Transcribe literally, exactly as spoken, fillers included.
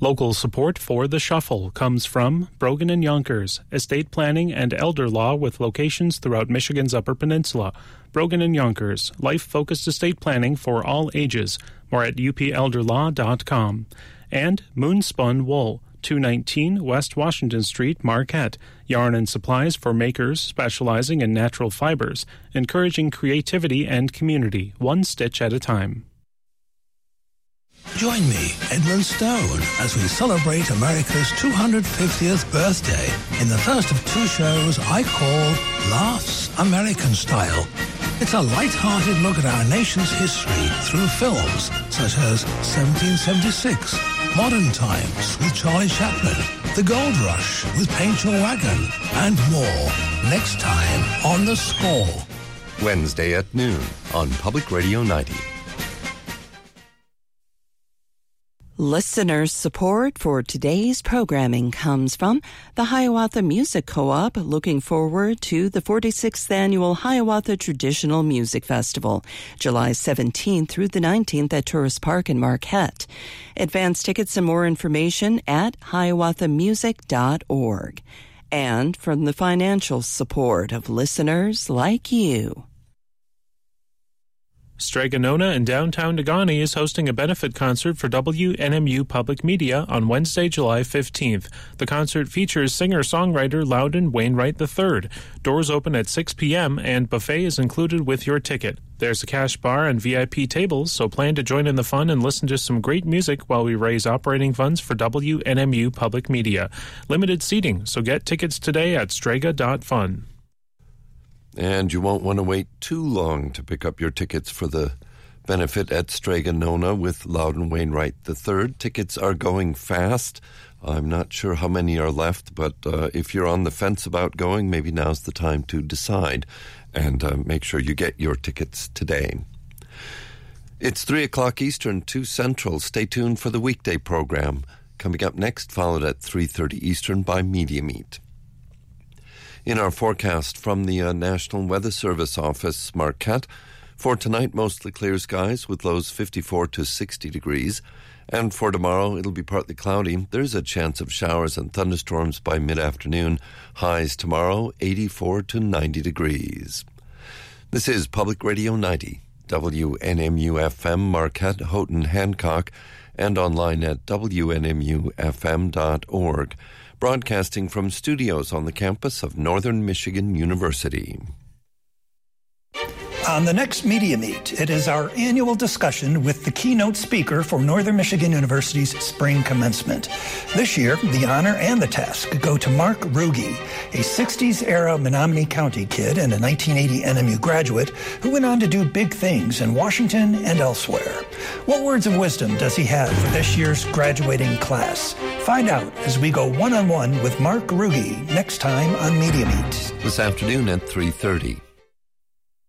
Local support for The Shuffle comes from Brogan and Yonkers, estate planning and elder law with locations throughout Michigan's Upper Peninsula. Brogan and Yonkers, life-focused estate planning for all ages. More at u p elder law dot com. And Moonspun Wool, two nineteen West Washington Street, Marquette. Yarn and supplies for makers specializing in natural fibers, encouraging creativity and community, one stitch at a time. Join me, Edmund Stone, as we celebrate America's two hundred fiftieth birthday in the first of two shows I call Laughs American Style. It's a light-hearted look at our nation's history through films such as seventeen seventy-six, Modern Times with Charlie Chaplin, The Gold Rush with Paint Your Wagon, and more. Next time on The Score. Wednesday at noon on Public Radio ninety. Listener support for today's programming comes from the Hiawatha Music Co-op, looking forward to the forty-sixth Annual Hiawatha Traditional Music Festival, July seventeenth through the nineteenth at Tourist Park in Marquette. Advance tickets and more information at hiawatha music dot org. And from the financial support of listeners like you. Strega Nona in downtown Negaunee is hosting a benefit concert for W N M U Public Media on Wednesday, July fifteenth. The concert features singer-songwriter Loudon Wainwright the third. Doors open at six p.m. and buffet is included with your ticket. There's a cash bar and V I P tables, so plan to join in the fun and listen to some great music while we raise operating funds for W N M U Public Media. Limited seating, so get tickets today at strega dot fun. And you won't want to wait too long to pick up your tickets for the benefit at Strega Nona with Loudon Wainwright the third. Tickets are going fast. I'm not sure how many are left, but uh, if you're on the fence about going, maybe now's the time to decide and uh, make sure you get your tickets today. It's three o'clock Eastern, two Central. Stay tuned for the weekday program. Coming up next, followed at three thirty Eastern by Media Meet. In our forecast from the uh, National Weather Service office, Marquette, for tonight, mostly clear skies with lows fifty-four to sixty degrees. And for tomorrow, it'll be partly cloudy. There's a chance of showers and thunderstorms by mid-afternoon. Highs tomorrow, eighty-four to ninety degrees. This is Public Radio ninety, W N M U F M, Marquette, Houghton, Hancock, and online at w n m u f m dot org. Broadcasting from studios on the campus of Northern Michigan University. On the next Media Meet, it is our annual discussion with the keynote speaker for Northern Michigan University's spring commencement. This year, the honor and the task go to Mark Ruge, a sixties-era Menominee County kid and a nineteen eighty N M U graduate who went on to do big things in Washington and elsewhere. What words of wisdom does he have for this year's graduating class? Find out as we go one-on-one with Mark Ruge next time on Media Meet. This afternoon at three thirty.